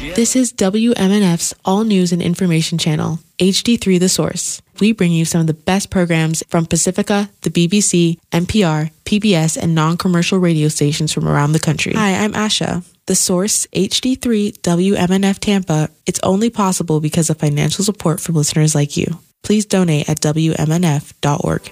This is WMNF's All News and Information Channel, HD3 The Source. We bring you some of the best programs from Pacifica, the BBC, NPR, PBS, and non-commercial radio stations from around the country. Hi, I'm Asha. The Source, HD3 WMNF Tampa. It's only possible because of financial support from listeners like you. Please donate at WMNF.org.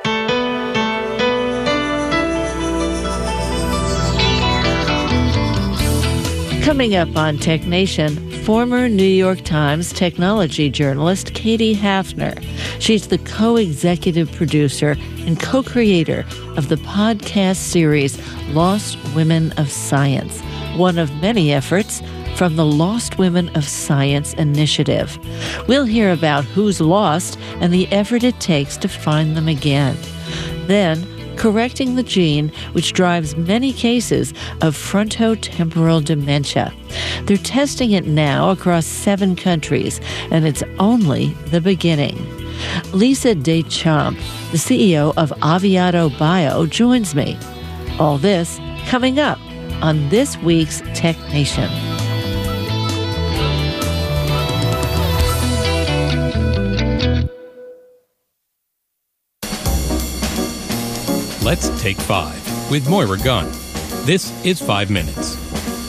Coming up on Tech Nation, former New York Times technology journalist Katie Hafner. She's the co-executive producer and co-creator of the podcast series Lost Women of Science, one of many efforts from the Lost Women of Science initiative. We'll hear about who's lost and the effort it takes to find them again. Then, correcting the gene which drives many cases of frontotemporal dementia. They're testing it now across 7 countries, and it's only the beginning. Lisa Deschamps, the CEO of Aviato Bio, joins me. All this coming up on this week's Tech Nation. Let's Take 5 with Moira Gunn. This is 5 Minutes.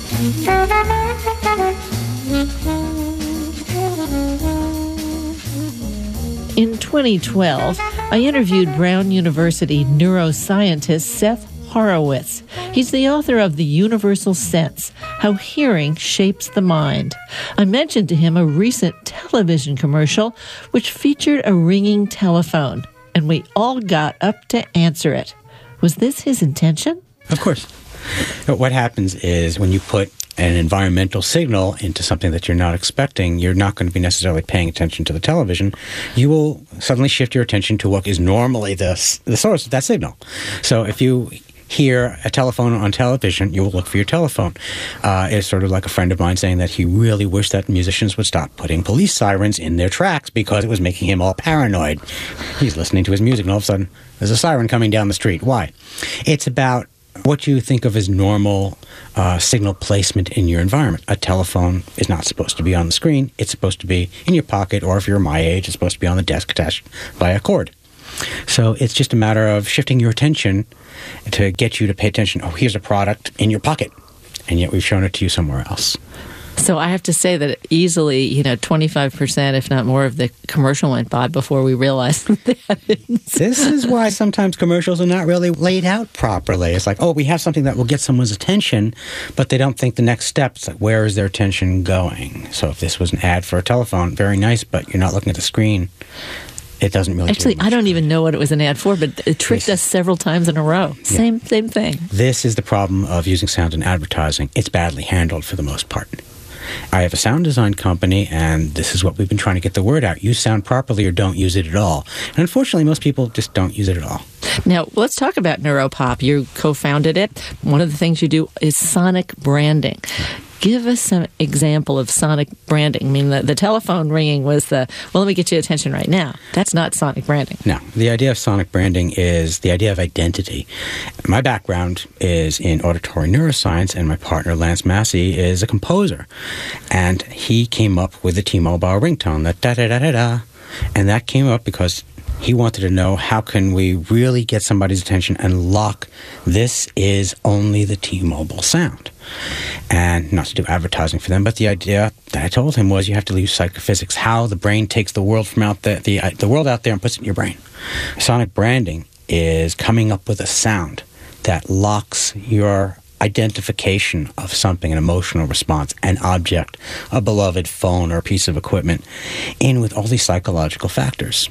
In 2012, I interviewed Brown University neuroscientist Seth Horowitz. He's the author of The Universal Sense, How Hearing Shapes the Mind. I mentioned to him a recent television commercial which featured a ringing telephone, and we all got up to answer it. Was this his intention? Of course. What happens is when you put an environmental signal into something that you're not expecting, you're not going to be necessarily paying attention to the television. You will suddenly shift your attention to what is normally the source of that signal. So if you hear a telephone on television, you will look for your telephone. It's sort of like a friend of mine saying that he really wished that musicians would stop putting police sirens in their tracks because it was making him all paranoid. He's listening to his music and all of a sudden there's a siren coming down the street. Why? It's about what you think of as normal signal placement in your environment. A telephone is not supposed to be on the screen. It's supposed to be in your pocket, or if you're my age, it's supposed to be on the desk attached by a cord. So it's just a matter of shifting your attention to get you to pay attention. Oh, here's a product in your pocket, and yet we've shown it to you somewhere else. So I have to say that easily, 25%, if not more, of the commercial went by before we realized that. This is why sometimes commercials are not really laid out properly. It's like, oh, we have something that will get someone's attention, but they don't think the next step. It's like, where is their attention going? So if this was an ad for a telephone, very nice, but you're not looking at the screen. It doesn't really Actually, I don't even know what it was an ad for, but it tricked us several times in a row. Same thing. This is the problem of using sound in advertising. It's badly handled for the most part. I have a sound design company, and this is what we've been trying to get the word out. Use sound properly or don't use it at all. And unfortunately, most people just don't use it at all. Now, let's talk about Neuropop. You co-founded it. One of the things you do is sonic branding. Give us some example of sonic branding. I mean, the telephone ringing was let me get your attention right now. That's not sonic branding. No. The idea of sonic branding is the idea of identity. My background is in auditory neuroscience, and my partner, Lance Massey, is a composer. And he came up with the T-Mobile ringtone, that da-da-da-da-da. And that came up because he wanted to know, how can we really get somebody's attention and lock, this is only the T-Mobile sound. And not to do advertising for them, but the idea that I told him was you have to use psychophysics, how the brain takes the world from out there, the world out there, and puts it in your brain. Sonic branding is coming up with a sound that locks your identification of something, an emotional response, an object, a beloved phone or a piece of equipment, in with all these psychological factors.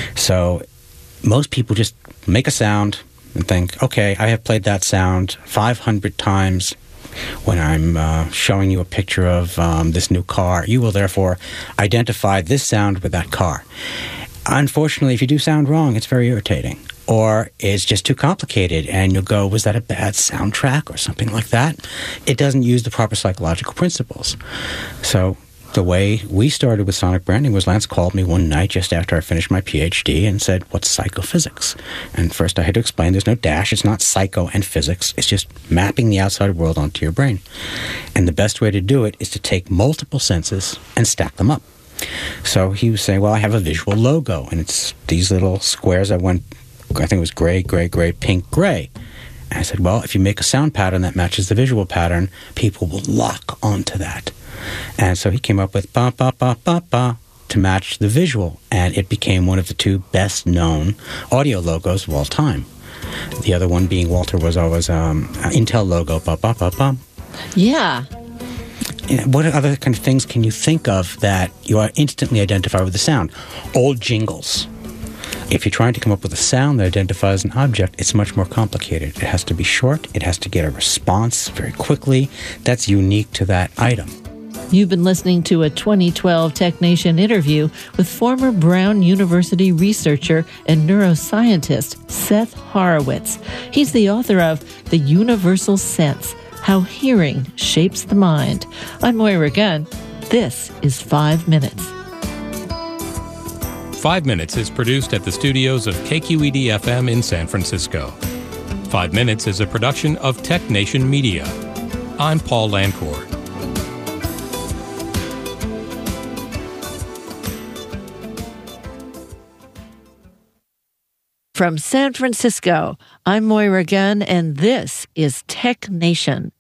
So most people just make a sound and think, okay, I have played that sound 500 times when I'm showing you a picture of this new car. You will therefore identify this sound with that car. Unfortunately, if you do sound wrong, it's very irritating. Or it's just too complicated, and you'll go, was that a bad soundtrack or something like that? It doesn't use the proper psychological principles. So the way we started with sonic branding was Lance called me one night just after I finished my PhD and said, "What's psychophysics?" And first I had to explain there's no dash. It's not psycho and physics. It's just mapping the outside world onto your brain. And the best way to do it is to take multiple senses and stack them up. So he was saying, well, I have a visual logo, and it's these little squares that went, I think it was gray, gray, gray, pink, gray. And I said, well, if you make a sound pattern that matches the visual pattern, people will lock onto that. And so he came up with ba, ba, ba, ba, ba to match the visual. And it became one of the two best-known audio logos of all time. The other one being Walter Wazowa's Intel logo, ba, ba, ba, ba. Yeah. What other kind of things can you think of that you are instantly identify with the sound? Old jingles. If you're trying to come up with a sound that identifies an object, it's much more complicated. It has to be short. It has to get a response very quickly. That's unique to that item. You've been listening to a 2012 TechNation interview with former Brown University researcher and neuroscientist Seth Horowitz. He's the author of The Universal Sense: How Hearing Shapes the Mind. I'm Moira Gunn. This is 5 Minutes. 5 Minutes is produced at the studios of KQED-FM in San Francisco. 5 Minutes is a production of TechNation Media. I'm Paul Lancourt. From San Francisco, I'm Moira Gunn, and this is TechNation.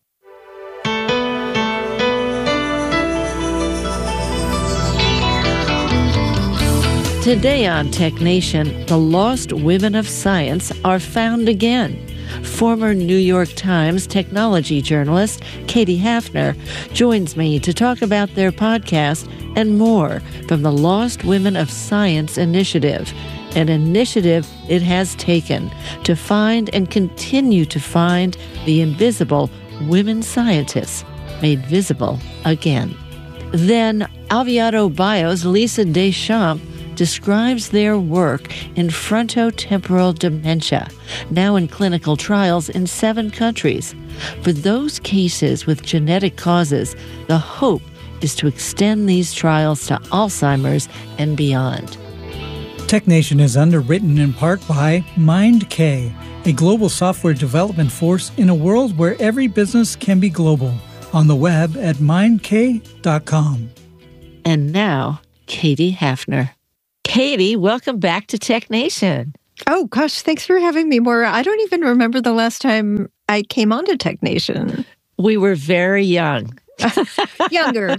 Today on TechNation, the lost women of science are found again. Former New York Times technology journalist Katie Hafner joins me to talk about their podcast and more from the Lost Women of Science initiative, an initiative it has taken to find and continue to find the invisible women scientists made visible again. Then Alviado Bio's Lisa Deschamps describes their work in frontotemporal dementia, now in clinical trials in 7 countries. For those cases with genetic causes, the hope is to extend these trials to Alzheimer's and beyond. TechNation is underwritten in part by MindK, a global software development force in a world where every business can be global. On the web at mindk.com. And now, Katie Hafner. Katie, welcome back to TechNation. Oh, gosh, thanks for having me, Maura. I don't even remember the last time I came on to TechNation. We were very young. Younger.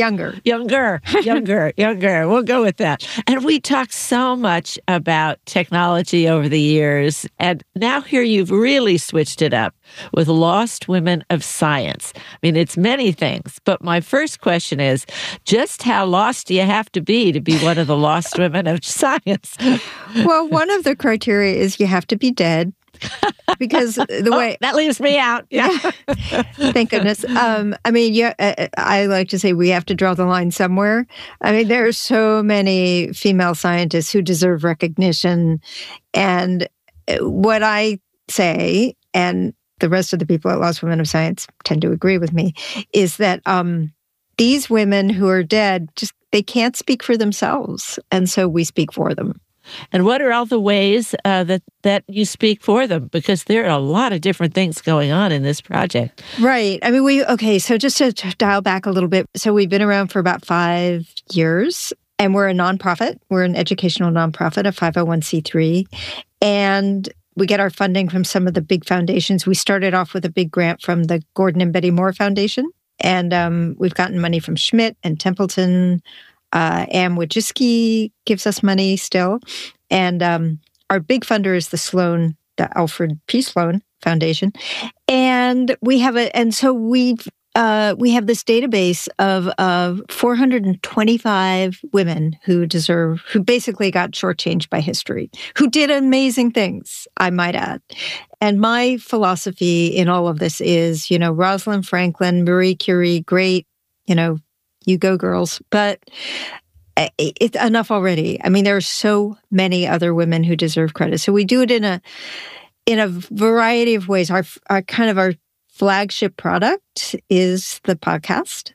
We'll go with that. And we talked so much about technology over the years. And now here you've really switched it up with Lost Women of Science. I mean, it's many things. But my first question is, just how lost do you have to be one of the Lost Women of Science? Well, one of the criteria is you have to be dead. Because the way that leaves me out. Yeah. Thank goodness. I like to say we have to draw the line somewhere. I mean, there are so many female scientists who deserve recognition. And what I say, and the rest of the people at Lost Women of Science tend to agree with me, is that these women who are dead, they can't speak for themselves. And so we speak for them. And what are all the ways that you speak for them? Because there are a lot of different things going on in this project. Right. I mean, so just to dial back a little bit. So we've been around for about 5 years, and we're a nonprofit. We're an educational nonprofit, a 501c3. And we get our funding from some of the big foundations. We started off with a big grant from the Gordon and Betty Moore Foundation. And we've gotten money from Schmidt and Templeton. Am Wojcicki gives us money still. And our big funder is the Alfred P. Sloan Foundation. And we have we have this database of 425 women who basically got shortchanged by history, who did amazing things, I might add. And my philosophy in all of this is, Rosalind Franklin, Marie Curie, great, you go girls, but it's enough already. I mean, there are so many other women who deserve credit. So we do it in a variety of ways. Our flagship product is the podcast.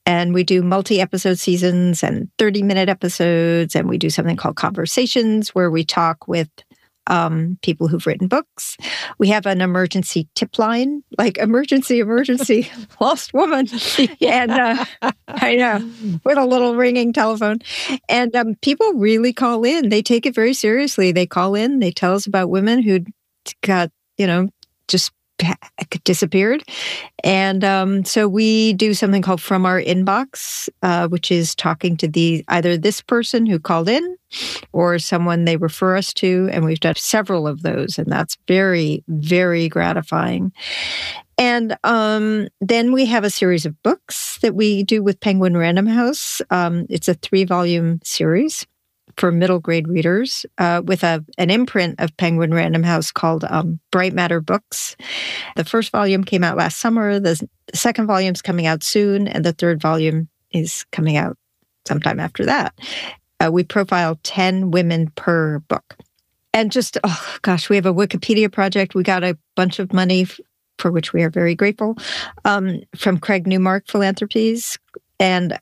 And we do multi-episode seasons and 30-minute episodes. And we do something called Conversations, where we talk with people who've written books. We have an emergency tip line, like emergency, lost woman. And I know, with a little ringing telephone. And people really call in. They take it very seriously. They call in. They tell us about women who got, just disappeared. And so we do something called From Our Inbox, which is talking to either this person who called in or someone they refer us to. And we've done several of those, and that's very, very gratifying. And then we have a series of books that we do with Penguin Random House. It's a 3-volume series for middle grade readers with an imprint of Penguin Random House called Bright Matter Books. The first volume came out last summer. The second volume is coming out soon, and the third volume is coming out sometime after that. We profile 10 women per book. And just, we have a Wikipedia project. We got a bunch of money for which we are very grateful from Craig Newmark Philanthropies. And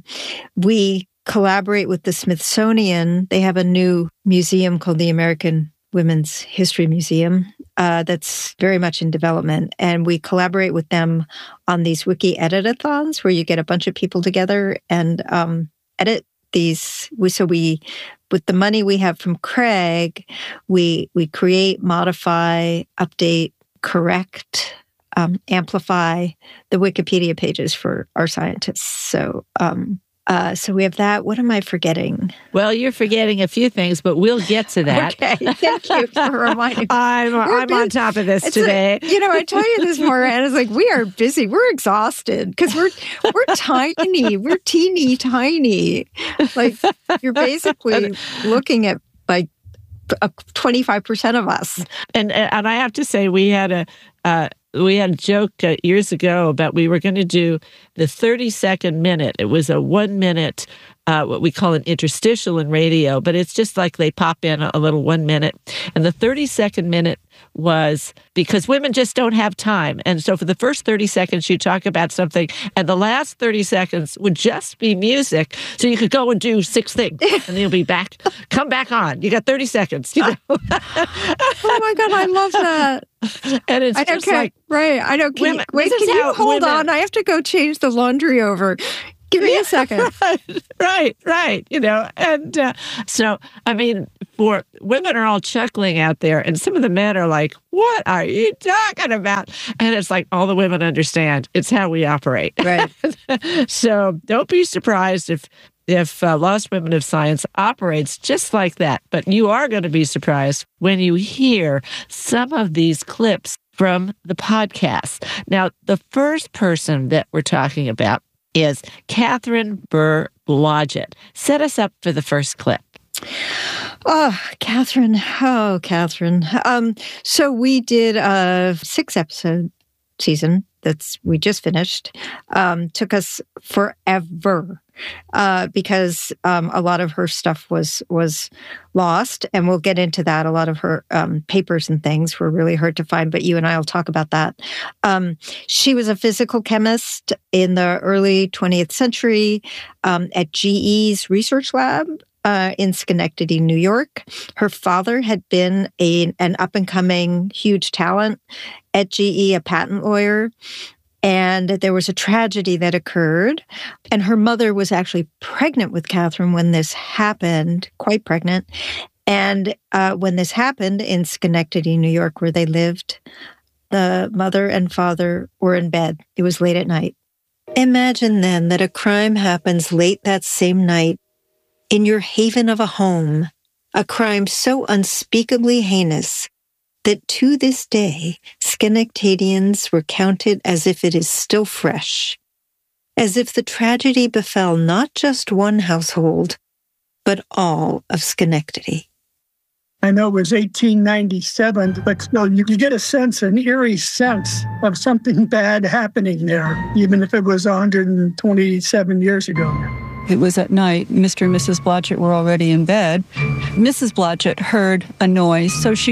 we collaborate with the Smithsonian. They have a new museum called the American Women's History Museum that's very much in development. And we collaborate with them on these wiki edit-a-thons where you get a bunch of people together and edit these. With the money we have from Craig, we create, modify, update, correct, amplify the Wikipedia pages for our scientists. So we have that. What am I forgetting? Well, you're forgetting a few things, but we'll get to that. Okay, thank you for reminding me. I'm on top of this today. I tell you this, Maura, and it's like we are busy. We're exhausted because we're tiny. We're teeny tiny. Like you're basically looking at like 25% of us. And I have to say, we had a joke years ago about we were going to do the 30-second minute. It was a 1 minute, what we call an interstitial in radio, but it's just like they pop in a little 1 minute. And the 30-second minute was because women just don't have time. And so for the first 30 seconds, you talk about something, and the last 30 seconds would just be music. So you could go and do 6 things, and then you'll be back. Come back on. You got 30 seconds. Oh my God, I love that. And it's just like... Right. I know. Can you hold on? I have to go change the laundry over. Give me a second. Right. And so, I mean, for women are all chuckling out there, and some of the men are like, what are you talking about? And it's like, all the women understand. It's how we operate. Right. So don't be surprised if Lost Women of Science operates just like that. But you are going to be surprised when you hear some of these clips from the podcast. Now, the first person that we're talking about is Catherine Burr-Blodgett. Set us up for the first clip. Oh, Catherine. So we did a 6-episode season we just finished. Took us forever because a lot of her stuff was lost, and we'll get into that. A lot of her papers and things were really hard to find, but you and I will talk about that. She was a physical chemist in the early 20th century at GE's research lab in Schenectady, New York. Her father had been an up-and-coming huge talent at GE, a patent lawyer. And there was a tragedy that occurred. And her mother was actually pregnant with Catherine when this happened, quite pregnant. And when this happened in Schenectady, New York, where they lived, the mother and father were in bed. It was late at night. Imagine then that a crime happens late that same night in your haven of a home, a crime so unspeakably heinous that to this day, Schenectadians recount it as if it is still fresh, as if the tragedy befell not just one household, but all of Schenectady. I know it was 1897, but still, you could get a sense, an eerie sense of something bad happening there, even if it was 127 years ago. It was at night. Mr. and Mrs. Blodgett were already in bed. Mrs. Blodgett heard a noise, so she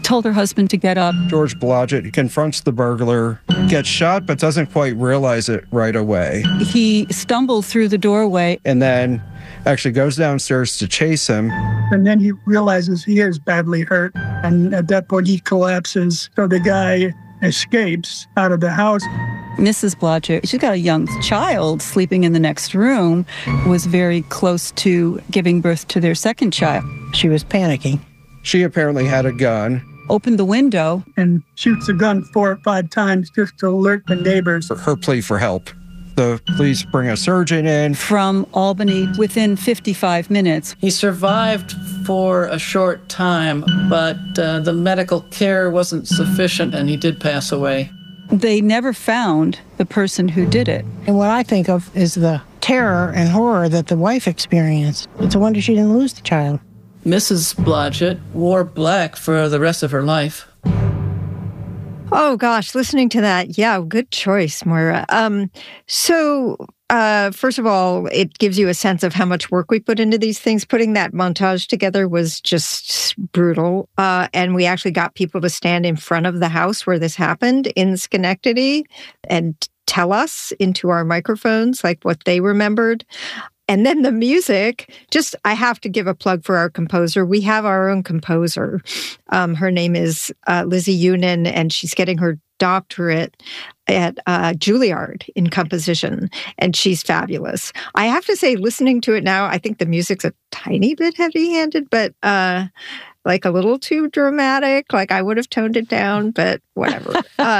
told her husband to get up. George Blodgett confronts the burglar, gets shot, but doesn't quite realize it right away. He stumbled through the doorway. And then actually goes downstairs to chase him. And then he realizes he is badly hurt. And at that point, he collapses. So the guy escapes out of the house. Mrs. Blodgett, she's got a young child sleeping in the next room, was very close to giving birth to their second child. She was panicking. She apparently had a gun. Opened the window. And shoots the gun 4 or 5 times just to alert the neighbors. Her plea for help. The police bring a surgeon in. From Albany within 55 minutes. He survived for a short time, but the medical care wasn't sufficient and he did pass away. They never found the person who did it. And what I think of is the terror and horror that the wife experienced. It's a wonder she didn't lose the child. Mrs. Blodgett wore black for the rest of her life. Oh, gosh, listening to that, yeah, good choice, Moira. First of all, it gives you a sense of how much work we put into these things. Putting that montage together was just brutal. And we actually got people to stand in front of the house where this happened in Schenectady and tell us into our microphones, like, what they remembered. And then the music, I have to give a plug for our composer. We have our own composer. Her name is Lizzie Unin, and she's getting her doctorate at Juilliard in composition, and she's fabulous. I have to say, listening to it now, I think the music's a tiny bit heavy-handed, but like a little too dramatic. Like, I would have toned it down, but whatever.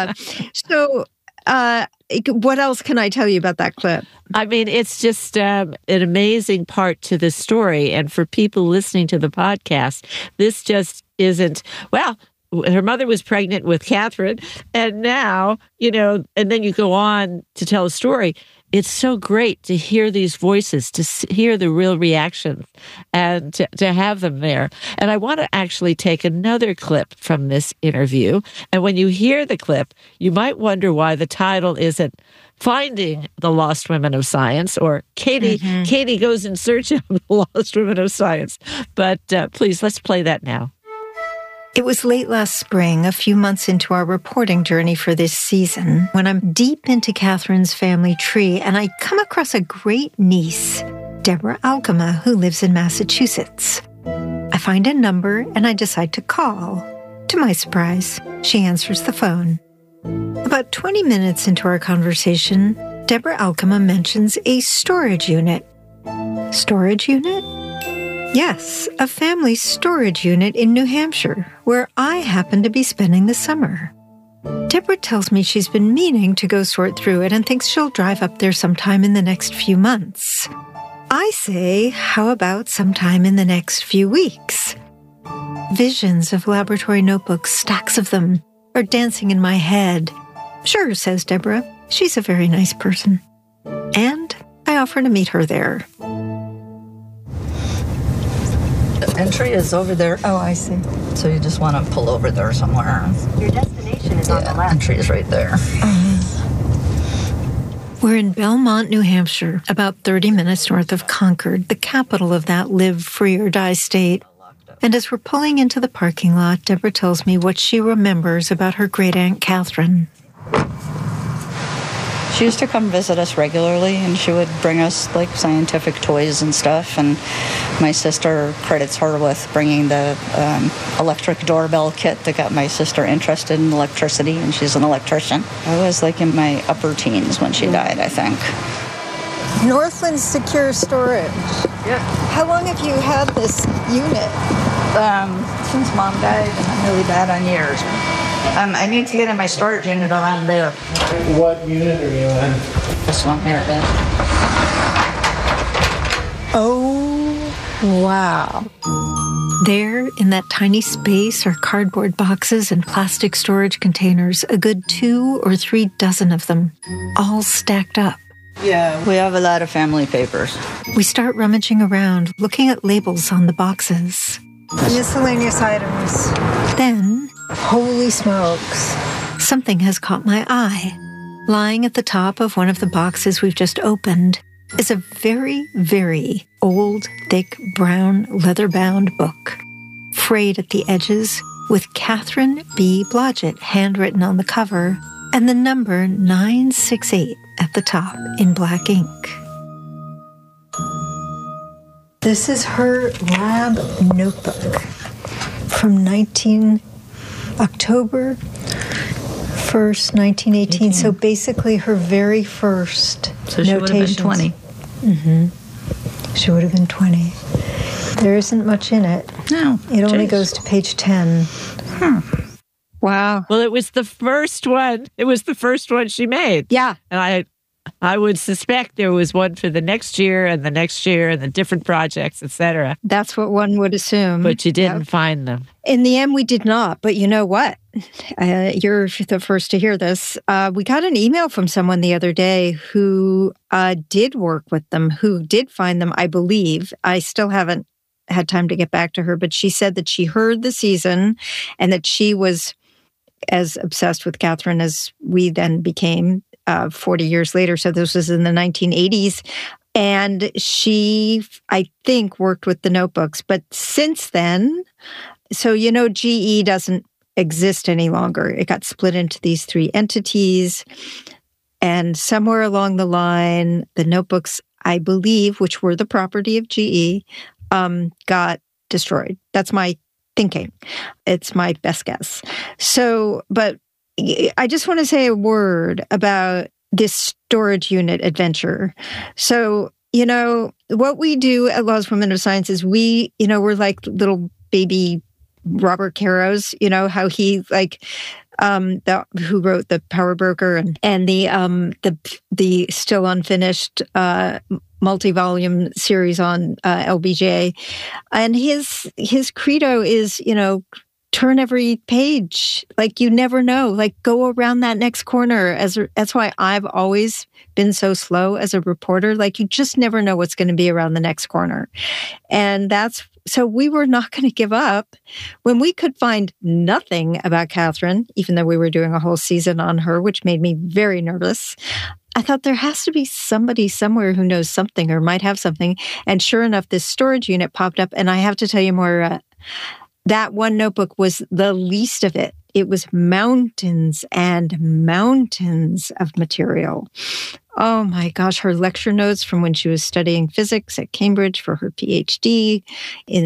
What else can I tell you about that clip? I mean, it's just an amazing part to the story. And for people listening to the podcast, this just isn't, well, her mother was pregnant with Catherine, and now, and then you go on to tell a story. It's so great to hear these voices, to hear the real reactions, and to have them there. And I want to actually take another clip from this interview. And when you hear the clip, you might wonder why the title isn't Finding the Lost Women of Science or Katie goes in search of the Lost Women of Science. But please, let's play that now. It was late last spring, a few months into our reporting journey for this season, when I'm deep into Catherine's family tree and I come across a great niece, Deborah Alkema, who lives in Massachusetts. I find a number and I decide to call. To my surprise, she answers the phone. About 20 minutes into our conversation, Deborah Alkema mentions a storage unit. Storage unit? Yes, a family storage unit in New Hampshire, where I happen to be spending the summer. Deborah tells me she's been meaning to go sort through it and thinks she'll drive up there sometime in the next few months. I say, how about sometime in the next few weeks? Visions of laboratory notebooks, stacks of them, are dancing in my head. Sure, says Deborah. She's a very nice person. And I offer to meet her there. The entry is over there. Oh, I see. So you just want to pull over there somewhere. Your destination is on the left. Entry is right there. We're in Belmont, New Hampshire, about 30 minutes north of Concord, the capital of that live free or die state. And as we're pulling into the parking lot, Deborah tells me what she remembers about her great-aunt Catherine. She used to come visit us regularly, and she would bring us, like, scientific toys and stuff. And my sister credits her with bringing the electric doorbell kit that got my sister interested in electricity, and she's an electrician. I was, like, in my upper teens when she died, I think. Northland Secure Storage. Yeah. How long have you had this unit? Since Mom died, and I'm really bad on years. I need to get in my storage unit around there. What unit are you in? This one here. Oh, wow. There, in that tiny space, are cardboard boxes and plastic storage containers, a good 2 or 3 dozen of them, all stacked up. Yeah, we have a lot of family papers. We start rummaging around, looking at labels on the boxes. Miscellaneous items. Then, holy smokes, something has caught my eye. Lying at the top of one of the boxes we've just opened is a very, very old, thick, brown, leather-bound book. Frayed at the edges, with Catherine B. Blodgett handwritten on the cover and the number 968 at the top in black ink. This is her lab notebook from October 1st, 1918. So basically her very first So she would have been 20. Mm-hmm. She would have been 20. There isn't much in it. No. It only goes to page 10. Wow. Well, it was the first one. It was the first one she made. Yeah. And I would suspect there was one for the next year and the next year and the different projects, etc. That's what one would assume. But you didn't find them. In the end, we did not. But you know what? You're the first to hear this. We got an email from someone the other day who did work with them, who did find them, I believe. I still haven't had time to get back to her, but she said that she heard the season and that she was as obsessed with Catherine as we then became 40 years later. So this was in the 1980s. And she, I think, worked with the notebooks. But since then, so, you know, GE doesn't exist any longer. It got split into these three entities. And somewhere along the line, the notebooks, I believe, which were the property of GE, got destroyed. That's my thinking. It's my best guess. So, but I just want to say a word about this storage unit adventure. So, you know, what we do at Laws Women of Science is we're like little baby Robert Caros, you know, how he who wrote The Power Broker and the still unfinished multi-volume series on LBJ. And his credo is, you know, turn every page. Like, you never know. Like, go around that next corner. That's why I've always been so slow as a reporter. Like, you just never know what's going to be around the next corner. And so we were not going to give up when we could find nothing about Catherine, even though we were doing a whole season on her, which made me very nervous. I thought there has to be somebody somewhere who knows something or might have something. And sure enough, this storage unit popped up. And I have to tell you more, that one notebook was the least of it. It was mountains and mountains of material. Oh my gosh, her lecture notes from when she was studying physics at Cambridge for her PhD in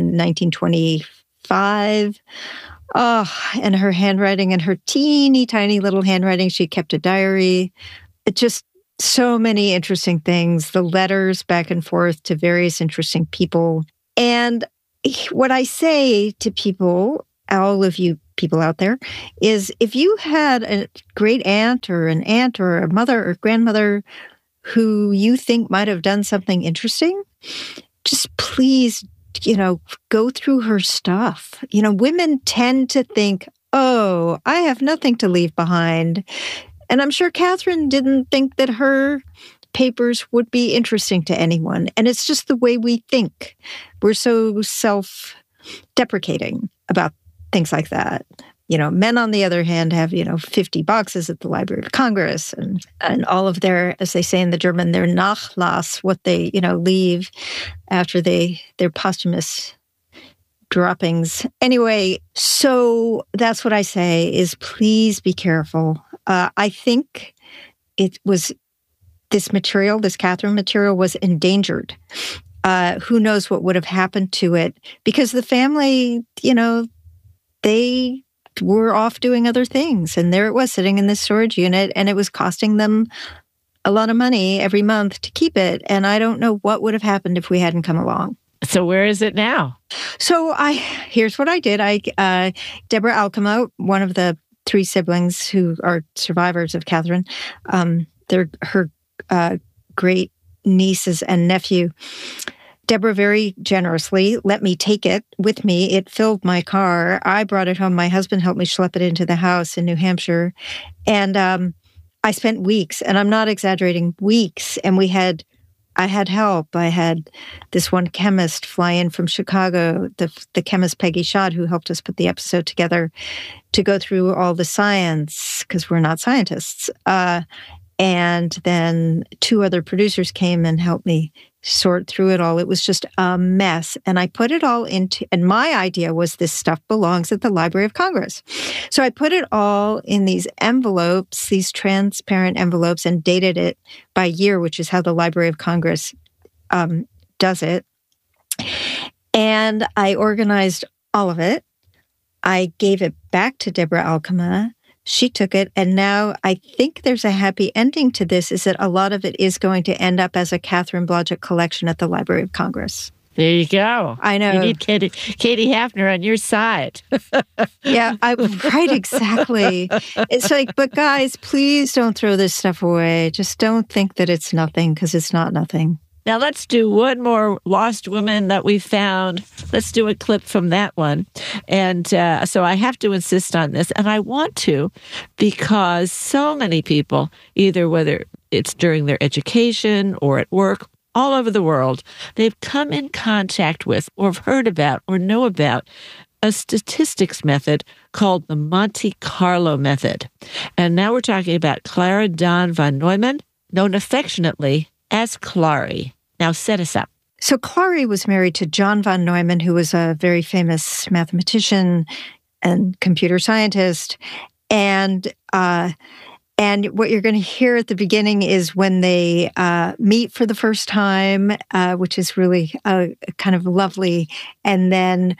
1925. Oh, and her handwriting and her teeny tiny little handwriting. She kept a diary. It just so many interesting things, the letters back and forth to various interesting people. And what I say to people, all of you people out there, is if you had a great aunt or a mother or grandmother who you think might have done something interesting, just please, you know, go through her stuff. You know, women tend to think, oh, I have nothing to leave behind. And I'm sure Catherine didn't think that her papers would be interesting to anyone. And it's just the way we think. We're so self-deprecating about things like that. You know, men, on the other hand, have, 50 boxes at the Library of Congress and all of their, as they say in the German, their Nachlass, what they, leave after their posthumous droppings. Anyway, so that's what I say is please be careful. I think it was this Catherine material was endangered. Who knows what would have happened to it? Because the family, they were off doing other things. And there it was sitting in this storage unit, and it was costing them a lot of money every month to keep it. And I don't know what would have happened if we hadn't come along. So where is it now? So here's what I did. Deborah Alcamo, one of the three siblings who are survivors of Catherine, they're her great nieces and nephew. Deborah very generously let me take it with me. It filled my car. I brought it home. My husband helped me schlep it into the house in New Hampshire. And I spent weeks, and I'm not exaggerating, weeks. And I had help. I had this one chemist fly in from Chicago, the chemist Peggy Schott, who helped us put the episode together, to go through all the science, because we're not scientists. And then 2 other producers came and helped me sort through it all. It was just a mess. And I put it all into, and my idea was this stuff belongs at the Library of Congress. So I put it all in these envelopes, these transparent envelopes, and dated it by year, which is how the Library of Congress does it. And I organized all of it. I gave it back to Deborah Alkema. She took it, and now I think there's a happy ending to this, is that a lot of it is going to end up as a Catherine Blodgett collection at the Library of Congress. There you go. I know. You need Katie Hafner on your side. Yeah, right, exactly. It's like, but guys, please don't throw this stuff away. Just don't think that it's nothing, because it's not nothing. Now let's do one more lost woman that we found. Let's do a clip from that one. And so I have to insist on this, and I want to, because so many people, either whether it's during their education or at work, all over the world, they've come in contact with or have heard about or know about a statistics method called the Monte Carlo method. And now we're talking about Clara Dawn von Neumann, known affectionately as Clary. Now set us up. So Clary was married to John von Neumann, who was a very famous mathematician and computer scientist. And what you're going to hear at the beginning is when they meet for the first time, which is really kind of lovely. And then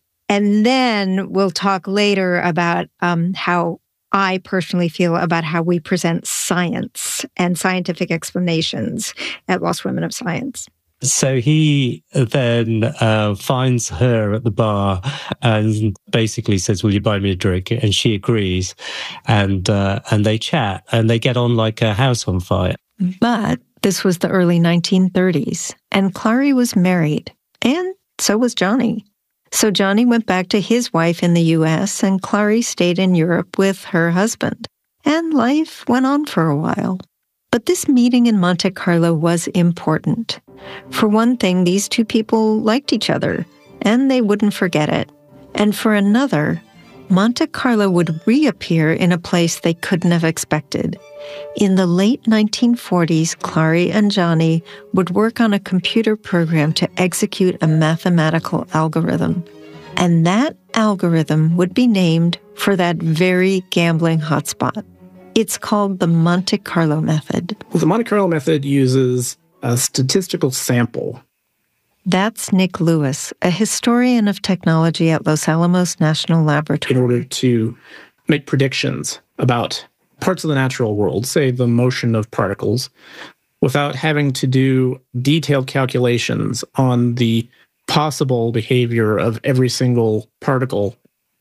we'll talk later about how I personally feel about how we present science and scientific explanations at Lost Women of Science. So he then finds her at the bar and basically says, "Will you buy me a drink?" And she agrees, and they chat and they get on like a house on fire. But this was the early 1930s, and Clary was married, and so was Johnny. So Johnny went back to his wife in the U.S., and Clary stayed in Europe with her husband. And life went on for a while. But this meeting in Monte Carlo was important. For one thing, these 2 people liked each other, and they wouldn't forget it. And for another, Monte Carlo would reappear in a place they couldn't have expected. In the late 1940s, Clary and Johnny would work on a computer program to execute a mathematical algorithm. And that algorithm would be named for that very gambling hotspot. It's called the Monte Carlo method. Well, the Monte Carlo method uses a statistical sample. That's Nick Lewis, a historian of technology at Los Alamos National Laboratory. In order to make predictions about parts of the natural world, say the motion of particles, without having to do detailed calculations on the possible behavior of every single particle.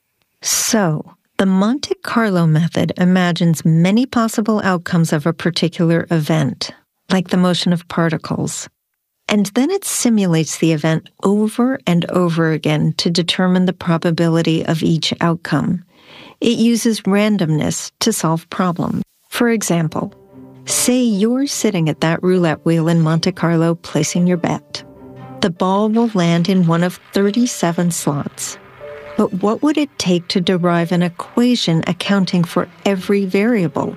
So, the Monte Carlo method imagines many possible outcomes of a particular event, like the motion of particles. And then it simulates the event over and over again to determine the probability of each outcome. It uses randomness to solve problems. For example, say you're sitting at that roulette wheel in Monte Carlo placing your bet. The ball will land in one of 37 slots. But what would it take to derive an equation accounting for every variable?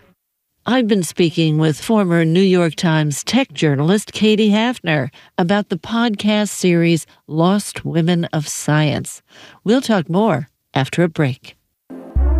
I've been speaking with former New York Times tech journalist Katie Hafner about the podcast series Lost Women of Science. We'll talk more after a break.